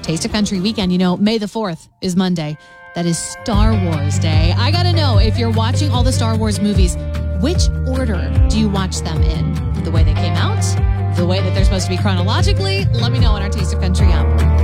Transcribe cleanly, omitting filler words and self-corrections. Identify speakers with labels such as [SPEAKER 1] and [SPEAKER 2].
[SPEAKER 1] Taste of Country weekend. You know, May the 4th is Monday. That is Star Wars Day. I got to know, if you're watching all the Star Wars movies, which order do you watch them in? The way they came out? The way that they're supposed to be chronologically? Let me know on our Taste of Country app.